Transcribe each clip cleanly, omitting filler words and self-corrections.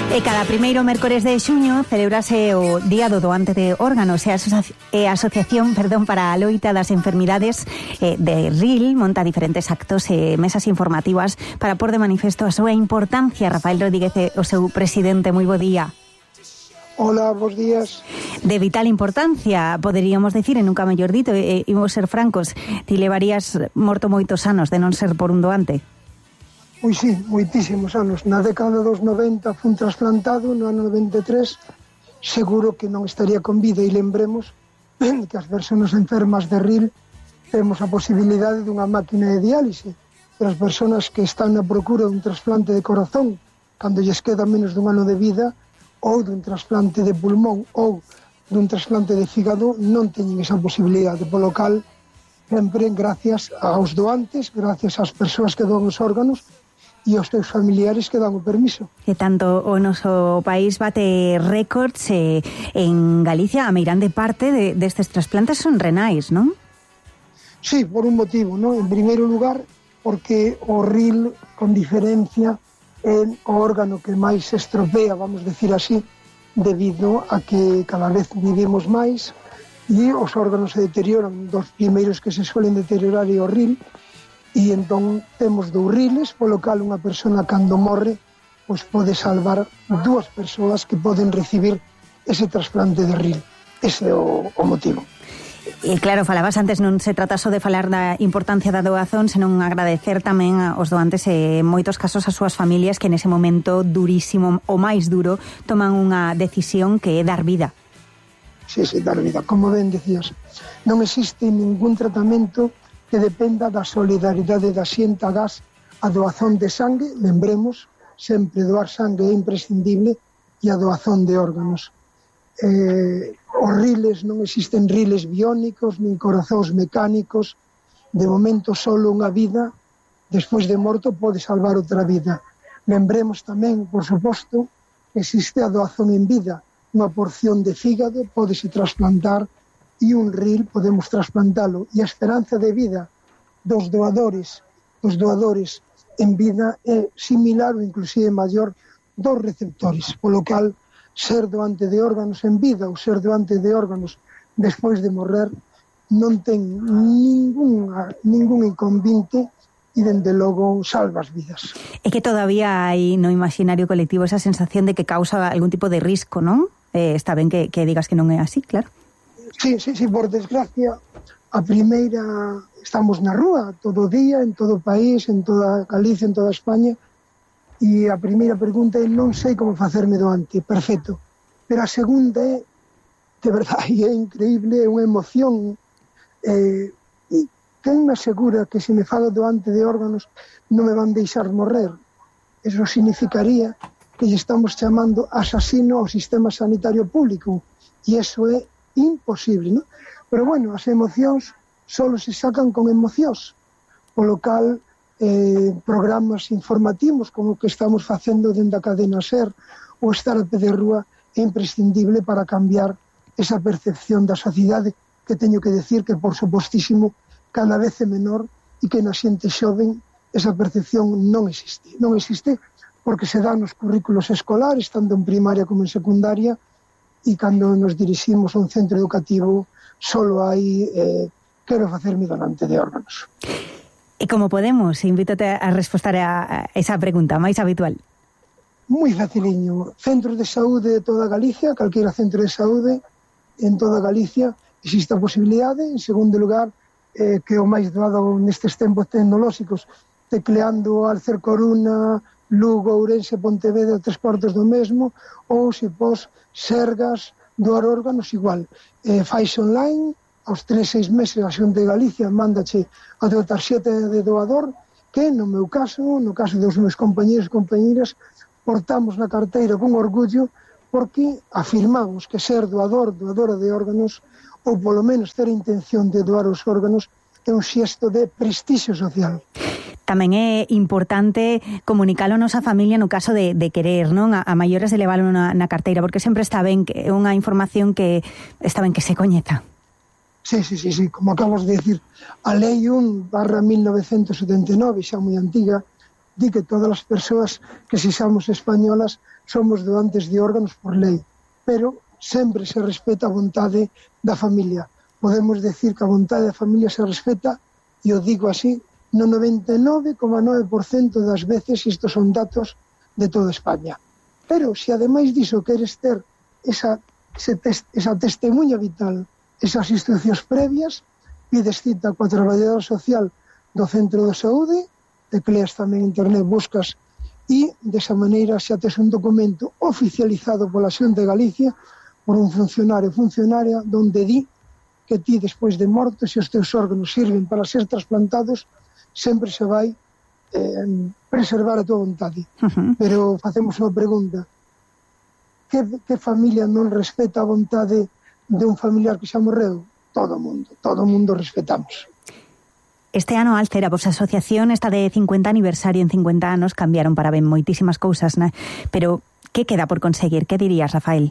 E cada primeiro mércores de xuño celebrase o Día do Doante de Órganos e a Asociación para a Loita das Enfermidades de RIL monta diferentes actos e mesas informativas para pôr de manifesto a súa importancia. Rafael Rodríguez é o seu presidente. Moi bo día. Hola, bons días. De vital importancia, poderíamos decir, e nunca mellor dito, imos ser francos, ti levarías morto moitos anos de non ser por un doante. Pois sí, moitísimos anos. Na década dos 90 fun trasplantado, no ano 93, seguro que non estaría con vida, e lembremos que as persoas enfermas de RIL temos a posibilidade dunha máquina de diálise, pero as persoas que están na procura dun trasplante de corazón, cando lles queda menos dun ano de vida, ou dun trasplante de pulmón, ou dun trasplante de fígado, non teñen esa posibilidade, polo cal, sempre gracias aos doantes, gracias ás persoas que doan os órganos, e os teus familiares que dan o permiso. E tanto o noso país bate récords en Galicia, a meirande parte destes trasplantes son renais, non? Sí, por un motivo, non? En primeiro lugar, porque o RIL, con diferencia, é o órgano que máis se estropea, vamos decir así, debido a que cada vez vivimos máis e os órganos se deterioran. Dos primeiros que se suelen deteriorar é o RIL, e entón temos 2 riles, polo cal unha persona cando morre pois pode salvar 2 persoas que poden recibir ese trasplante de RIL. Ese é o motivo. E claro, falabas antes, non se trata só de falar da importancia da doazón, senón agradecer tamén aos doantes e en moitos casos as súas familias que nese momento durísimo, o máis duro, toman unha decisión que é dar vida. Sí, dar vida. Como ben decías, non existe ningún tratamento que dependa da solidaridade da xente agás a doazón de sangue. Lembremos, sempre doar sangue é imprescindible, e a doazón de órganos. Os riles, non existen riles biónicos, nin corazóns mecánicos. De momento, solo unha vida, despois de morto, pode salvar outra vida. Lembremos tamén, por suposto, que existe a doazón en vida. Unha porción de fígado pódese trasplantar e un RIL podemos trasplantalo, e a esperanza de vida dos doadores en vida é similar ou inclusive maior dos receptores, polo cal ser doante de órganos en vida ou ser doante de órganos despois de morrer non ten ningún inconvinte e dende logo salva as vidas. É que todavía hai no imaginario colectivo esa sensación de que causa algún tipo de risco, non? Está ben que digas que non é así, claro. Sí, por desgracia, a primeira, estamos na rúa todo o día, en todo o país, en toda Galicia, en toda España, e a primeira pregunta é: non sei como facerme doante. Perfecto. Pero a segunda é, de verdade, é increíble, é unha emoción. Quen me asegura que se me fago doante de órganos non me van deixar morrer? Eso significaría que lle estamos chamando asasino ao sistema sanitario público, e eso é imposible, non? Pero bueno, as emocións solo se sacan con emocións, polo cal programas informativos como o que estamos facendo dentro da cadena SER ou estar a pé de rúa é imprescindible para cambiar esa percepción da sociedade, que teño que decir que, por supostísimo, cada vez é menor, e que na xente xoven esa percepción non existe. Non existe porque se dá nos currículos escolares, tanto en primaria como en secundaria, e cando nos diriximos a un centro educativo solo hai quero facerme donante de órganos. E como podemos? Invítate a responder a esa pregunta máis habitual. Moi faciliño. Centros de saúde de toda Galicia, calquera centro de saúde en toda Galicia, existe a posibilidade. En segundo lugar, que o máis doado nestes tempos tecnolóxicos, tecleando Alcer Coruna, Lugo, Ourense, Pontevedra, 3 portos do mesmo, ou se pos Sergas, doar órganos, igual. Faise online, aos 3-6 meses a Xunta de Galicia mándache a tua tarxeta de doador, que no meu caso, no caso dos meus compañeros e compañeras, portamos na carteira con orgullo, porque afirmamos que ser doadora de órganos, ou polo menos ter a intención de doar os órganos, é un xesto de prestixio social. Tamén é importante comunicalo a nosa familia no caso de querer, non? A maiores de leválo na carteira, porque sempre está ben que é unha información que está ben que se coñeza. Sí, como acabas de decir, a Lei 1/1979, xa moi antiga, di que todas as persoas que sexamos españolas somos doantes de órganos por lei, pero sempre se respeta a vontade da familia. Podemos decir que a vontade da familia se respeta, e o digo así, no 99,9% das veces. Estos son datos de toda España. Pero se ademais diso queres ter esa testemunha vital, esas instruccións previas, pides cita coa traballadora social do centro de saúde, tecleas tamén en internet, buscas, e desa maneira xa tes un documento oficializado pola Xunta de Galicia por un funcionaria donde di que ti, despois de morto, se os teus órganos sirven para ser trasplantados, sempre se vai preservar a tua vontade. Pero facemos unha pregunta: que familia non respeta a vontade de un familiar que xa morreu? Todo o mundo respetamos. Este ano, Alcer, a vosa asociación está de 50 aniversario. En 50 anos cambiaron para ben moitísimas cousas, né? Pero que queda por conseguir? Que dirías, Rafael?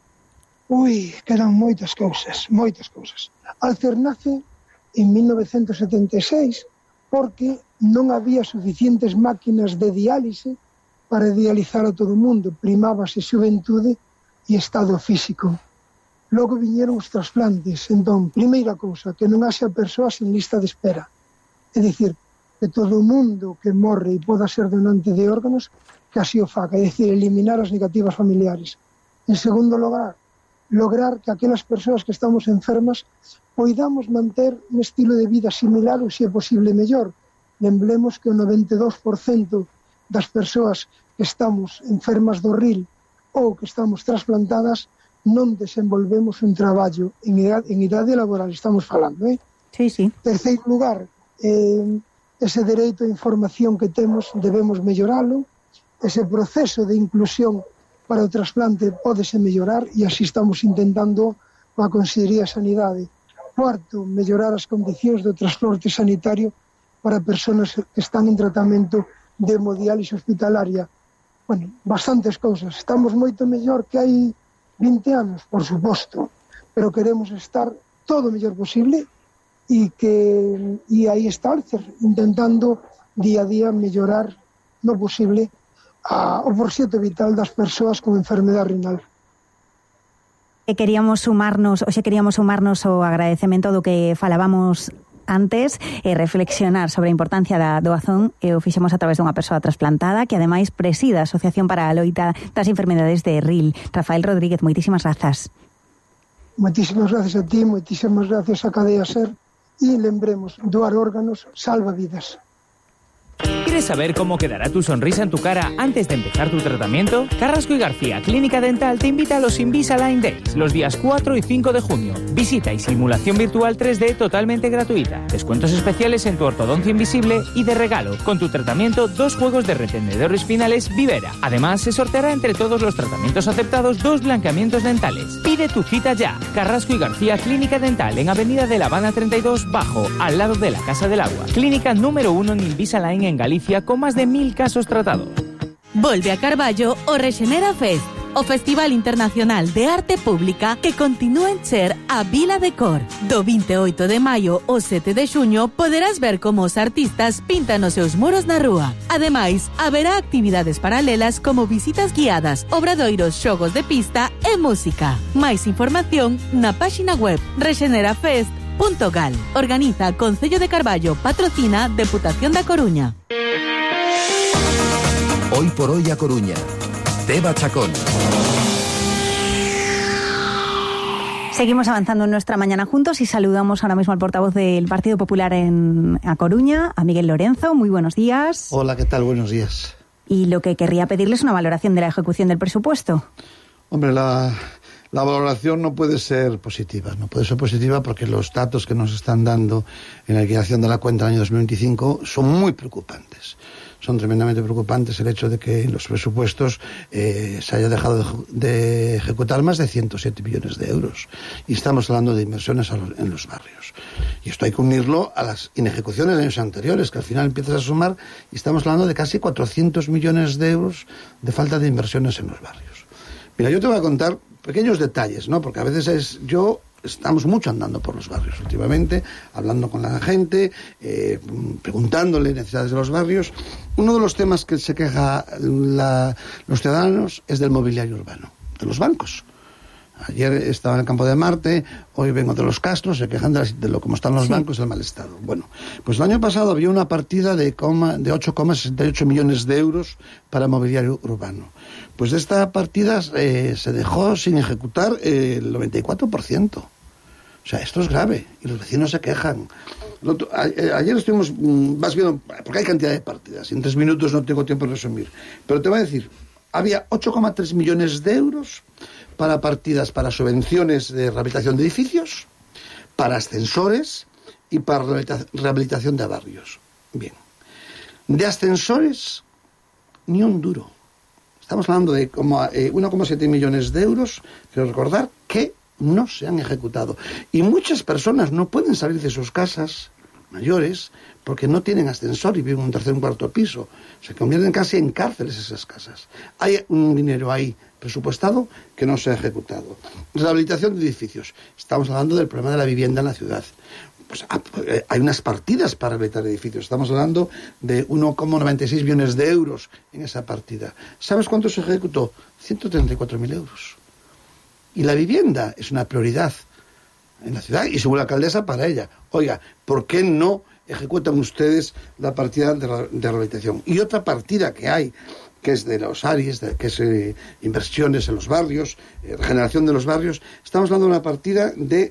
Quedan moitas cousas. Alcer nace en 1976 porque non había suficientes máquinas de diálise para dializar a todo o mundo. Primábase xuventude e estado físico. Logo viñeron os trasplantes. Entón, primeira cousa, que non haxa persoas en lista de espera. É dicir, que todo o mundo que morre e poda ser donante de órganos, que así o faga. É dicir, eliminar as negativas familiares. En segundo lugar, lograr que aquelas persoas que estamos enfermas poidamos manter un estilo de vida similar ou, se é posible, mellor. Lembremos que o 92% das persoas que estamos enfermas do RIL ou que estamos trasplantadas non desenvolvemos un traballo en idade laboral, estamos falando, Sí. Terceiro lugar, ese dereito a información que temos debemos melloralo, ese proceso de inclusión para o trasplante pódese mellorar, e así estamos intentando coa Consellería de Sanidade. Cuarto, mellorar as condicións do transporte sanitario para persoas que están en tratamento de hemodiálise hospitalaria. Bueno, bastantes cousas. Estamos moito mellor que hai 20 anos, por suposto, pero queremos estar todo o mellor posible, e aí está Alcer, intentando día a día mellorar no posible o proxecto vital das persoas con enfermedade renal. Queríamos sumarnos ao agradecemento do que falábamos antes, reflexionar sobre a importancia da doazón, e o fixemos a través dunha persoa trasplantada que ademais preside a Asociación para a Loita das Enfermedades de RIL. Rafael Rodríguez, moitísimas grazas. Moitísimas gracias a ti, moitísimas gracias a Cadea Ser, e lembremos, doar órganos salva vidas. ¿Quieres saber cómo quedará tu sonrisa en tu cara antes de empezar tu tratamiento? Carrasco y García Clínica Dental te invita a los Invisalign Days los días 4 y 5 de junio. Visita y simulación virtual 3D totalmente gratuita. Descuentos especiales en tu ortodoncia invisible y de regalo, con tu tratamiento, 2 juegos de retenedores finales Vivera. Además, se sorteará entre todos los tratamientos aceptados 2 blanqueamientos dentales. Pide tu cita ya. Carrasco y García Clínica Dental en Avenida de La Habana 32 Bajo, al lado de la Casa del Agua. Clínica número 1 en Invisalign en Galicia, con más de 1000 casos tratados. Volve a Carballo o Rexenera Fest, o Festival Internacional de Arte Pública que continúa en Cher a Vila de Cor. Do 28 de maio ao 7 de xuño poderás ver como os artistas pintan os seus muros na rúa. Ademais, haberá actividades paralelas como visitas guiadas, obradoiros, xogos de pista e música. Máis información na páxina web rexenerafest.gal. Organiza Concello de Carballo, patrocina Deputación da Coruña. Hoy por hoy a Coruña. Teba Chacón. Seguimos avanzando en nuestra mañana juntos y saludamos ahora mismo al portavoz del Partido Popular A Coruña, a Miguel Lorenzo. Muy buenos días. Hola, ¿qué tal? Buenos días. Y lo que querría pedirles es una valoración de la ejecución del presupuesto. Hombre, la valoración no puede ser positiva. No puede ser positiva porque los datos que nos están dando en la liquidación de la cuenta del año 2025 son muy preocupantes. Son tremendamente preocupantes el hecho de que en los presupuestos se haya dejado de ejecutar más de 107 millones de euros. Y estamos hablando de inversiones en los barrios. Y esto hay que unirlo a las inejecuciones de años anteriores, que al final empiezas a sumar, y estamos hablando de casi 400 millones de euros de falta de inversiones en los barrios. Mira, yo te voy a contar pequeños detalles, ¿no? Porque a veces yo estamos mucho andando por los barrios últimamente, hablando con la gente, preguntándole necesidades de los barrios. Uno de los temas que se queja los ciudadanos es del mobiliario urbano, de los bancos. Ayer estaba en el Campo de Marte, hoy vengo de los Castros, se quejan de lo como están los bancos, del mal estado. Bueno, pues el año pasado había una partida de 8,68 millones de euros para mobiliario urbano. Pues de esta partida se dejó sin ejecutar el 94%. O sea, esto es grave y los vecinos se quejan. Ayer estuvimos más viendo, porque hay cantidad de partidas, y en 3 minutos no tengo tiempo de resumir, pero te voy a decir, había 8,3 millones de euros para partidas para subvenciones de rehabilitación de edificios, para ascensores y para rehabilitación de barrios. Bien. De ascensores, ni un duro. Estamos hablando de 1,7 millones de euros, quiero recordar, que no se han ejecutado. Y muchas personas no pueden salir de sus casas mayores porque no tienen ascensor y viven en un tercer o un cuarto piso. Se convierten casi en cárceles esas casas. Hay un dinero ahí presupuestado que no se ha ejecutado. Rehabilitación de edificios. Estamos hablando del problema de la vivienda en la ciudad. Pues hay unas partidas para rehabilitar edificios. Estamos hablando de 1,96 millones de euros en esa partida. ¿Sabes cuánto se ejecutó? 134.000 euros. Y la vivienda es una prioridad en la ciudad y según la alcaldesa para ella. Oiga, ¿por qué no ejecutan ustedes la partida de rehabilitación? Y otra partida que hay, que es de los ARIS, que es inversiones en los barrios, regeneración de los barrios, estamos hablando de una partida de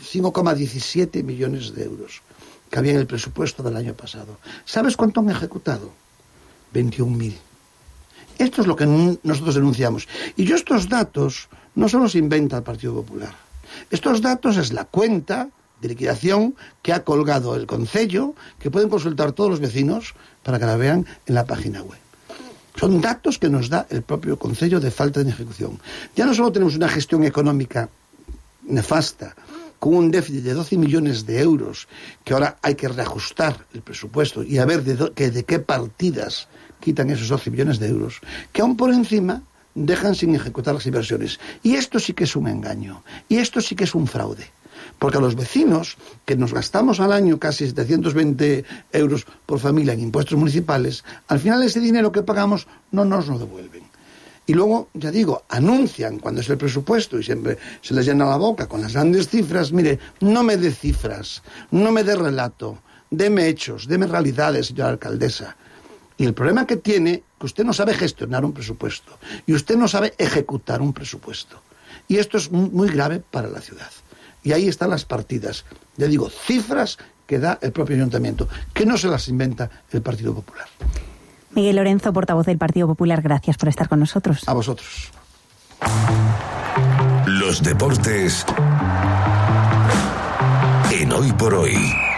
5,17 millones de euros que había en el presupuesto del año pasado. ¿Sabes cuánto han ejecutado? 21.000. Esto es lo que nosotros denunciamos. Y yo estos datos no solo se inventa el Partido Popular. Estos datos es la cuenta de liquidación que ha colgado el Concello, que pueden consultar todos los vecinos para que la vean en la página web. Son datos que nos da el propio Concello de falta de ejecución. Ya no solo tenemos una gestión económica nefasta, con un déficit de 12 millones de euros, que ahora hay que reajustar el presupuesto y a ver de qué partidas quitan esos 12 millones de euros, que aún por encima dejan sin ejecutar las inversiones. Y esto sí que es un engaño, y esto sí que es un fraude. Porque a los vecinos, que nos gastamos al año casi 720 euros por familia en impuestos municipales, al final ese dinero que pagamos no nos lo devuelven. Y luego, ya digo, anuncian cuando es el presupuesto y siempre se les llena la boca con las grandes cifras. Mire, no me dé cifras, no me dé relato, deme hechos, deme realidades, señora alcaldesa. Y el problema que tiene, que usted no sabe gestionar un presupuesto y usted no sabe ejecutar un presupuesto. Y esto es muy grave para la ciudad. Y ahí están las partidas, ya digo, cifras que da el propio ayuntamiento, que no se las inventa el Partido Popular. Miguel Lorenzo, portavoz del Partido Popular, gracias por estar con nosotros. A vosotros. Los deportes en Hoy por Hoy.